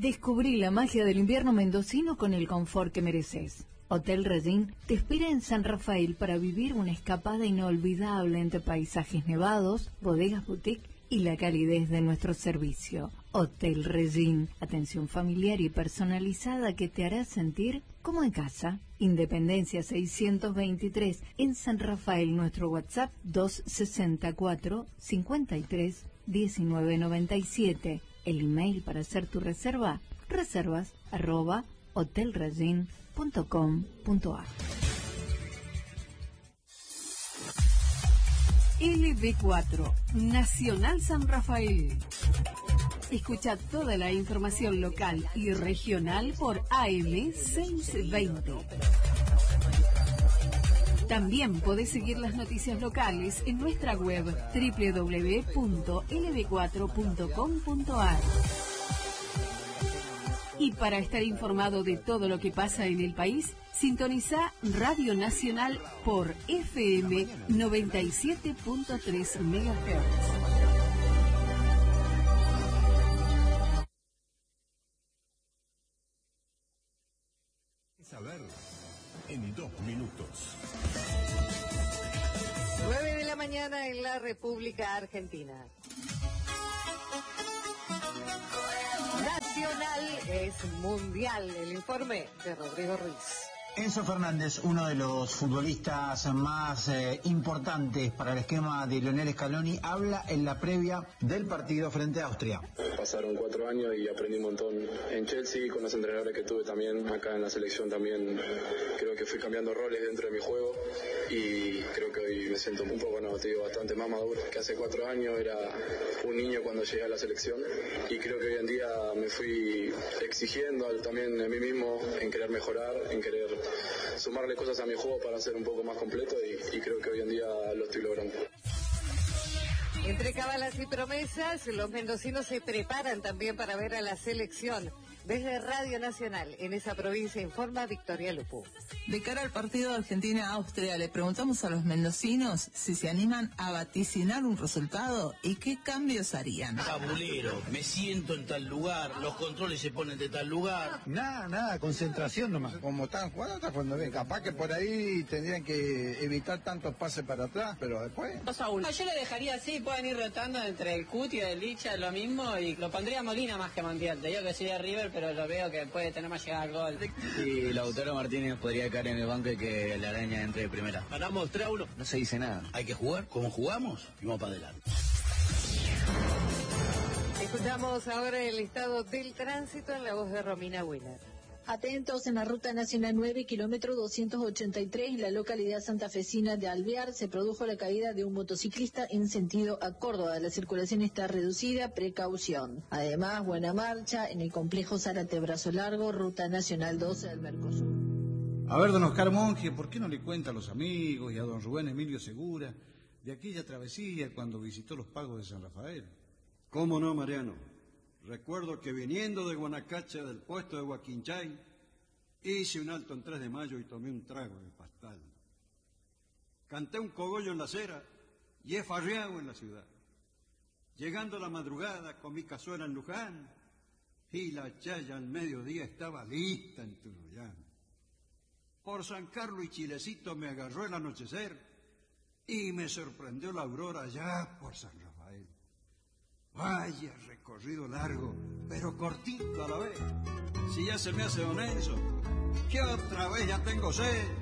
Descubrí la magia del invierno mendocino con el confort que mereces. Hotel Regín te espera en San Rafael para vivir una escapada inolvidable entre paisajes nevados, bodegas boutique y la calidez de nuestro servicio. Hotel Regín, atención familiar y personalizada que te hará sentir como en casa. Independencia 623 en San Rafael. Nuestro WhatsApp 264 53 1997. El email para hacer tu reserva, reservas@hotelregin.com.ar. LB4, Nacional San Rafael. Escucha toda la información local y regional por AM 620. También podés seguir las noticias locales en nuestra web www.lb4.com.ar. Y para estar informado de todo lo que pasa en el país, sintoniza Radio Nacional por FM 97.3 MHz. Saber en 2 minutos. 9 de la mañana en la República Argentina. Nacional es mundial. El informe de Rodrigo Ruiz. Enzo Fernández, uno de los futbolistas más importantes para el esquema de Lionel Scaloni, habla en la previa del partido frente a Austria. Pasaron 4 años y aprendí un montón en Chelsea, con los entrenadores que tuve también acá en la selección también. Creo que fui cambiando roles dentro de mi juego y creo que hoy me siento un poco, bastante más maduro. Que hace 4 años era un niño cuando llegué a la selección y creo que hoy en día me fui exigiendo también a mí mismo en querer mejorar, en querer sumarle cosas a mi juego para ser un poco más completo y creo que hoy en día lo estoy logrando. Entre cábalas y promesas, los mendocinos se preparan también para ver a la selección. Desde Radio Nacional, en esa provincia, informa Victoria Lupu. De cara al partido de Argentina-Austria, le preguntamos a los mendocinos si se animan a vaticinar un resultado y qué cambios harían. Tabulero, me siento en tal lugar, los controles se ponen de tal lugar. Nada, concentración nomás. Como están jugando, está jugando bien. Capaz que por ahí tendrían que evitar tantos pases para atrás, pero después... Yo lo dejaría así, pueden ir rotando entre el Cuti y el Licha, lo mismo, y lo pondría a Molina más que a Montiel. Te digo que soy de River, pero lo veo que puede tener más llegada al gol. Y Lautaro Martínez podría caer en el banco y que la araña entre de primera. Ganamos 3-1. No se dice nada. Hay que jugar como jugamos y vamos para adelante. Escuchamos ahora el estado del tránsito en la voz de Romina Wheeler. Atentos, en la Ruta Nacional 9, kilómetro 283, en la localidad santafesina de Alvear, se produjo la caída de un motociclista en sentido a Córdoba. La circulación está reducida, precaución. Además, buena marcha en el complejo Zárate Brazo Largo, Ruta Nacional 12 del Mercosur. A ver, don Oscar Monge, ¿por qué no le cuenta a los amigos y a don Rubén Emilio Segura de aquella travesía cuando visitó los pagos de San Rafael? ¿Cómo no, Mariano? Recuerdo que viniendo de Guanacacha, del puesto de Huaquinchay, hice un alto en 3 de Mayo y tomé un trago de pastal. Canté un cogollo en la acera y he farreado en la ciudad. Llegando la madrugada, comí cazuela en Luján y la chaya al mediodía estaba lista en Tunuyán. Por San Carlos y Chilecito me agarró el anochecer y me sorprendió la aurora allá por San Rafael. Vaya recorrido largo, pero cortito a la vez. Si ya se me hace don Enzo, que otra vez ya tengo sed.